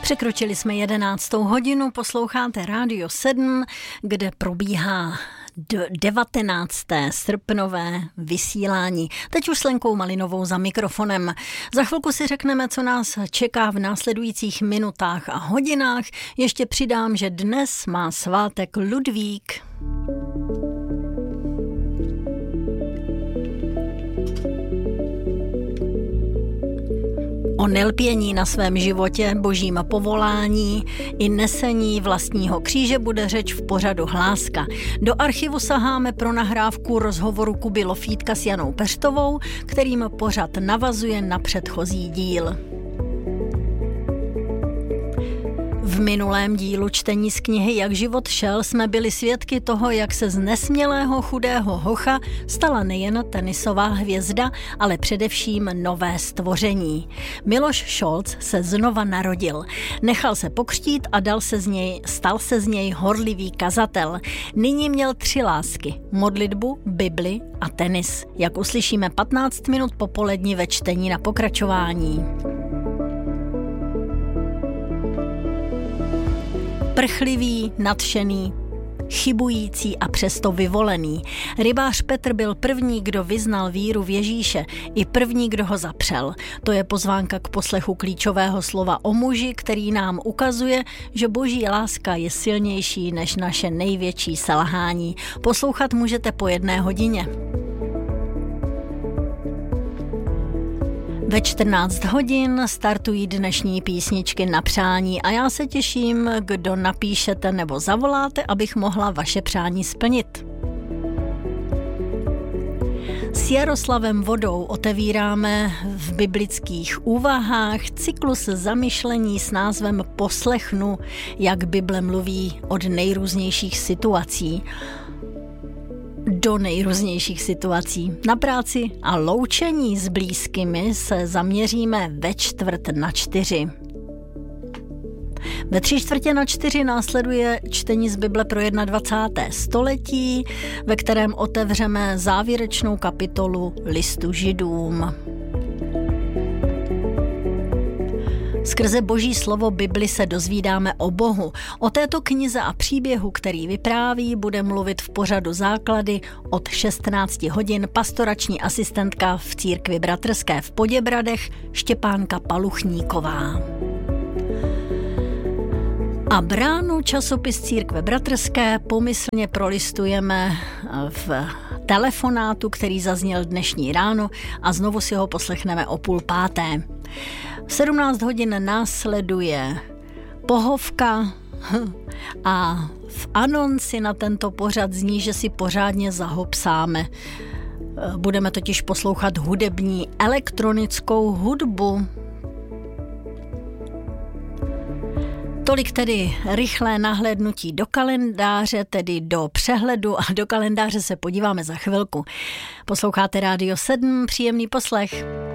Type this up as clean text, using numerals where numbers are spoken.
Překročili jsme 11. hodinu, posloucháte Rádio 7, kde probíhá 19. srpnové vysílání. Teď už s Lenkou Malinovou za mikrofonem. Za chvilku si řekneme, co nás čeká v následujících minutách a hodinách. Ještě přidám, že dnes má svátek Ludvík. O nelpění na svém životě, božím povolání i nesení vlastního kříže bude řeč v pořadu Hláska. Do archivu saháme pro nahrávku rozhovoru Kuby Lofítka s Janou Peštovou, kterým pořad navazuje na předchozí díl. V minulém dílu čtení z knihy Jak život šel jsme byli svědky toho, jak se z nesmělého chudého hocha stala nejen tenisová hvězda, ale především nové stvoření. Miloš Šolc se znova narodil. Nechal se pokřtít a stal se z něj horlivý kazatel. Nyní měl 3 lásky. Modlitbu, Bibli a tenis. Jak uslyšíme 15 minut popolední ve čtení na pokračování. Prchlivý, nadšený, chybující a přesto vyvolený. Rybář Petr byl první, kdo vyznal víru v Ježíše, i první, kdo ho zapřel. To je pozvánka k poslechu klíčového slova o muži, který nám ukazuje, že boží láska je silnější než naše největší selhání. Poslouchat můžete po 1 hodině. Ve 14 hodin startují dnešní písničky na přání a já se těším, kdo napíšete nebo zavoláte, abych mohla vaše přání splnit. S Jaroslavem Vodou otevíráme v biblických úvahách cyklus zamyšlení s názvem Poslechnu, jak Bible mluví od nejrůznějších situací. Do nejrůznějších situací. Na práci a loučení s blízkými se zaměříme ve 3:45. Ve 3:45 následuje čtení z Bible pro 21. století, ve kterém otevřeme závěrečnou kapitolu listu Židům. Skrze boží slovo Bibli se dozvídáme o Bohu. O této knize a příběhu, který vypráví, bude mluvit v pořadu Základy od 16 hodin pastorační asistentka v církvi bratrské v Poděbradech Štěpánka Paluchníková. A bránu časopis církve bratrské pomyslně prolistujeme v telefonátu, který zazněl dnešní ráno a znovu si ho poslechneme o 4:30. V 17 hodin následuje pohovka a v anonci na tento pořad zní, že si pořádně zahopsáme. Budeme totiž poslouchat hudební elektronickou hudbu. Tolik tedy rychlé nahlédnutí do kalendáře, tedy do přehledu, a do kalendáře se podíváme za chvilku. Posloucháte Rádio 7, příjemný poslech.